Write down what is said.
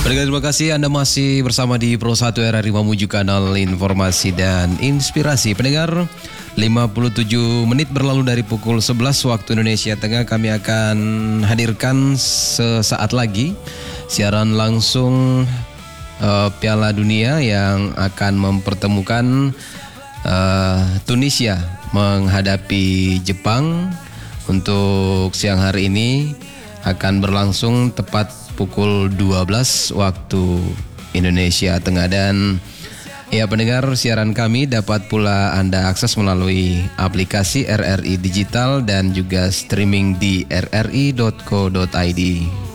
Terima kasih Anda masih bersama di Pro 1 RRI Mamuju Kanal Informasi dan Inspirasi. Pendengar, 57 menit berlalu dari pukul 11 waktu Indonesia Tengah. Kami akan hadirkan sesaat lagi siaran langsung Piala Dunia yang akan mempertemukan Tunisia menghadapi Jepang. Untuk siang hari ini akan berlangsung tepat pukul 12 waktu Indonesia Tengah. Dan ya pendengar, siaran kami dapat pula Anda akses melalui aplikasi RRI Digital dan juga streaming di rri.co.id.